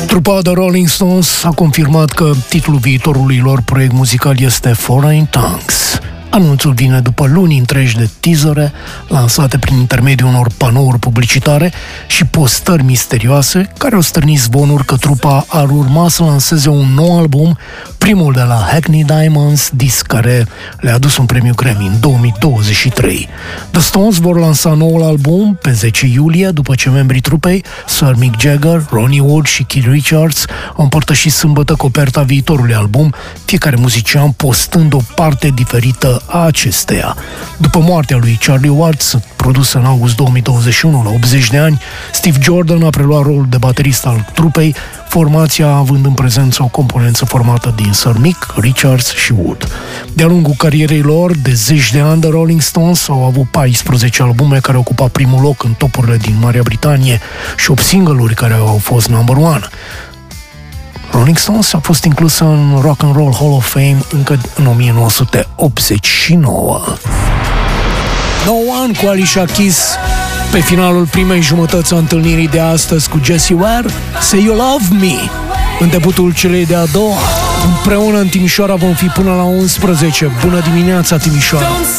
Trupa The Rolling Stones a confirmat că titlul viitorului lor proiect muzical este Foreign Tongues. Anunțul vine după luni întregi de teasere lansate prin intermediul unor panouri publicitare și postări misterioase care au stârnit zvonuri că trupa ar urma să lanseze un nou album, primul de la Hackney Diamonds, disc care le-a adus un premiu Grammy în 2023. The Stones vor lansa noul album pe 10 iulie, după ce membrii trupei, Sir Mick Jagger, Ronnie Wood și Keith Richards, au împărtășit sâmbătă coperta viitorului album, fiecare muzician postând o parte diferită a acesteia. După moartea lui Charlie Watts, produsă în august 2021 la 80 de ani, Steve Jordan a preluat rolul de baterist al trupei, formația având în prezență o componență formată din Sir Mick, Richards și Wood. De-a lungul carierei lor, de zeci de ani, The Rolling Stones au avut 14 albume care au ocupat primul loc în topurile din Marea Britanie și 8 single-uri care au fost number one. Rolling Stones a fost inclusă în Rock and Roll Hall of Fame încă în 1989. No One cu Alicia Keys pe finalul primei jumătăți a întâlnirii de astăzi cu Jessie Ware, Say You Love Me. În debutul celei de-a doua, împreună în Timișoara vom fi până la 11. Bună dimineața, Timișoara!